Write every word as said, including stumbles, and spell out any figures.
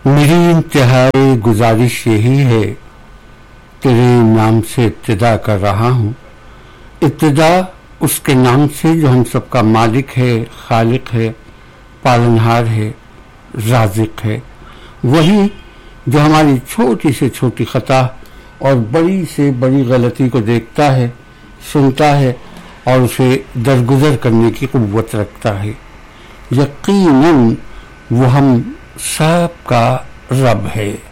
मेरी इंतहाई गुजारिश यही है, तेरे नाम से इब्तिदा कर रहा हूँ। इब्तिदा उसके नाम से जो हम सबका मालिक है, खालिक है, पालनहार है, राज़िक है। वही जो हमारी छोटी से छोटी खता और बड़ी से बड़ी गलती को देखता है, सुनता है और उसे दरगुजर करने की क़ुव्वत रखता है। यकीनन वो हम सब का रब है।